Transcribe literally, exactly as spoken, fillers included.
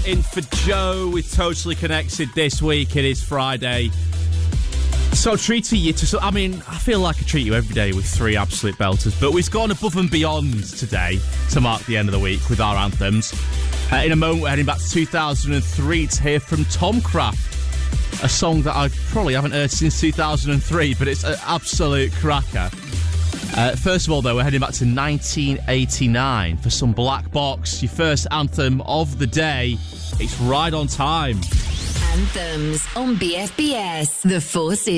in for Joe with Totally Connected this week. It is Friday. So treating you to... I mean, I feel like I treat you every day with three absolute belters, but we've gone above and beyond today to mark the end of the week with our anthems. Uh, in a moment, we're heading back to two thousand three to hear from Tom Craft, a song that I probably haven't heard since two thousand three, but it's an absolute cracker. Uh, first of all, though, we're heading back to nineteen eighty-nine for some Black Box. Your first anthem of the day. It's Right on Time. Anthems on B F B S. The Force